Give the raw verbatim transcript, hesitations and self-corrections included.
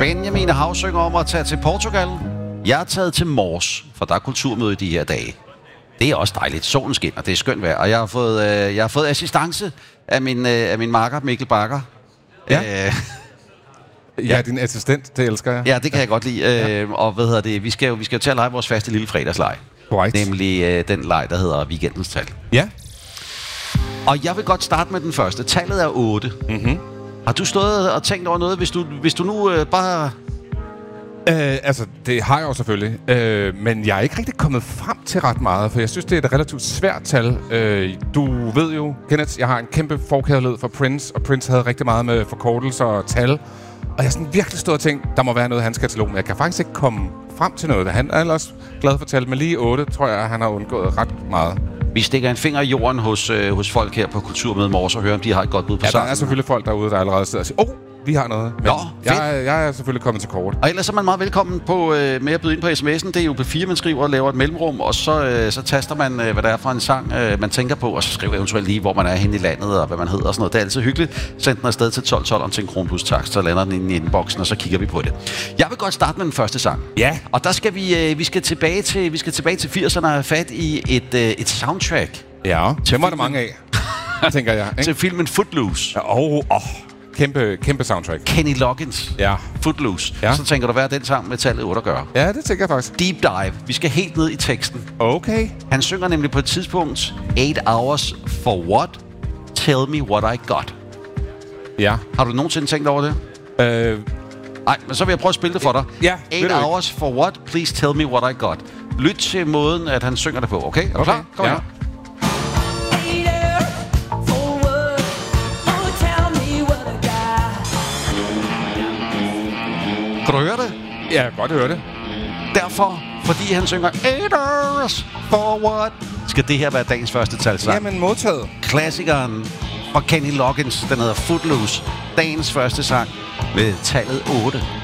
Benjamin Hav synger om at tage til Portugal. Jeg er taget til Mors, for der er kulturmøde i de her dage. Det er også dejligt. Solen skinner, det er skønt vejr. Og jeg har fået, øh, jeg har fået assistance af min, øh, af min makker, Mikkel Bakker. Ja. Øh, Ja, din assistent, det elsker jeg. Ja, det kan jeg godt lide. Ja. Øh, og hvad hedder det? Vi skal jo, vi skal jo til at lege vores faste lille fredagsleg. Right. Nemlig øh, den leg, der hedder Weekendens Tal. Ja. Og jeg vil godt starte med den første. Tallet er otte. Mm-hmm. Har du stået og tænkt over noget, hvis du, hvis du nu øh, bare... Øh, altså, det har jeg jo selvfølgelig. Øh, men jeg er ikke rigtig kommet frem til ret meget, for jeg synes, det er et relativt svært tal. Øh, du ved jo, Kenneth, jeg har en kæmpe forkærlighed for Prince, og Prince havde rigtig meget med forkortelser og tal. Og jeg har sådan virkelig stået og tænkt, der må være noget i hans katalog, men jeg kan faktisk ikke komme frem til noget. Han er ellers glad for tal, men lige otte, tror jeg, han har undgået ret meget. Vi stikker en finger i jorden hos, øh, hos folk her på Kulturmøde Mors og hører, om de har et godt bud på ja, sangen. Der er selvfølgelig folk derude, der allerede sidder og siger, åh, oh, vi har noget. Men Nå, jeg, jeg er selvfølgelig kommet til kort. Og ellers er man meget velkommen på, øh, med at byde ind på sms'en. Det er jo P fire, man skriver og laver et mellemrum, og så, øh, så taster man, øh, hvad der er for en sang, øh, man tænker på, og så skriver eventuelt lige, hvor man er henne i landet, og hvad man hedder og sådan noget. Det er altid hyggeligt. Send den afsted til tolv tolv til en krone plus takst, så lander den inde i indboksen, og så kigger vi på det. Jeg vil godt starte med den første sang. Ja. Og der skal vi, øh, vi skal tilbage til, vi skal tilbage til firserne og have fat i et, øh, et soundtrack. Ja, dem var der mange af, tænker jeg. Ikke? Til filmen Footloose. Åh, oh, oh. Kæmpe, kæmpe soundtrack. Kenny Loggins. Ja. Footloose. Ja. Så tænker du, hvad er den sang med tallet otte at gøre? Ja, det tænker jeg faktisk. Deep dive. Vi skal helt ned i teksten. Okay. Han synger nemlig på et tidspunkt eight hours for what? Tell me what I got. Ja. Har du nogensinde tænkt over det? Øh... Nej, men så vil jeg prøve at spille det for dig. Ja. eight hours for what? Please tell me what I got. Lyt til måden, at han synger det på, okay? Er du okay. klar? Kom ja. her. Kan du høre det? Ja, jeg kan godt høre det. Derfor, fordi han synger eight hours for what? Skal det her være dagens første talsang? Jamen, modtaget. Klassikeren fra Kenny Loggins, den hedder Footloose. Dagens første sang med tallet otte.